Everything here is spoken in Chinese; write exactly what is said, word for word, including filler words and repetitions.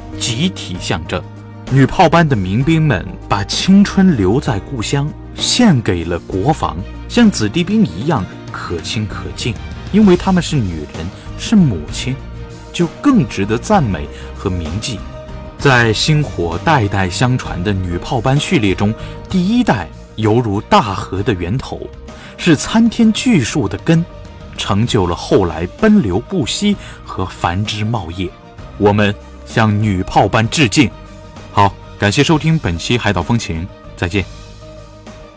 集体象征。女炮班的民兵们把青春留在故乡，献给了国防，像子弟兵一样可亲可敬。因为她们是女人，是母亲，就更值得赞美和铭记。在薪火代代相传的女炮班序列中，第一代犹如大河的源头，是参天巨树的根，成就了后来奔流不息和繁枝茂叶。我们向女炮班致敬。好，感谢收听本期海岛风情，再见。